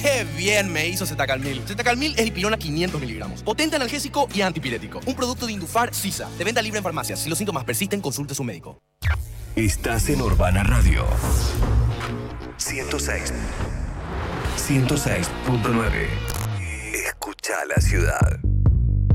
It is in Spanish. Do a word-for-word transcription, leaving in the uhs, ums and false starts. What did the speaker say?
¡Qué bien me hizo Zetacalmil! Zetacalmil es dipirona quinientos miligramos. Potente analgésico y antipirético. Un producto de Indufar Sisa. De venta libre en farmacias. Si los síntomas persisten, consulte a su médico. Estás en Urbana Radio. ciento seis. ciento seis punto nueve. Escucha la ciudad.